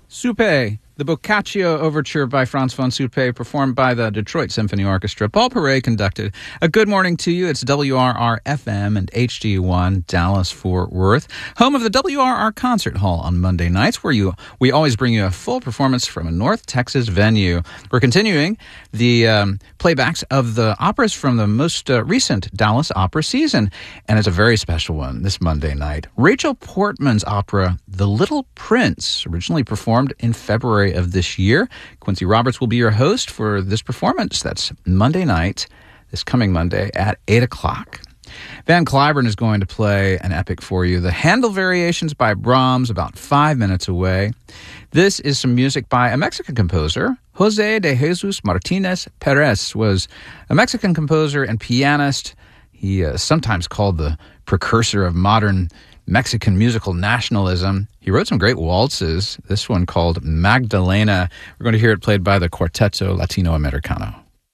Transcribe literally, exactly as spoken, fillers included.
Supe, the Boccaccio Overture by Franz von Supe, performed by the Detroit Symphony Orchestra. Paul Perret conducted. A good morning to you. It's W R R F M and H D one, Dallas-Fort Worth, home of the W R R Concert Hall on Monday nights, where you we always bring you a full performance from a North Texas venue. We're continuing the um, playbacks of the operas from the most uh, recent Dallas opera season, and it's a very special one this Monday night. Rachel Portman's opera, The Little Prince, originally performed in February of this year. Quincy Roberts will be your host for this performance. That's Monday night, this coming Monday at eight o'clock. Van Cliburn is going to play an epic for you, the Handel Variations by Brahms, about five minutes away. This is some music by a Mexican composer. Jose de Jesus Martinez Perez was a Mexican composer and pianist. He is sometimes called the precursor of modern Mexican musical nationalism. He wrote some great waltzes, this one called Magdalena. We're going to hear it played by the Quarteto Latinoamericano.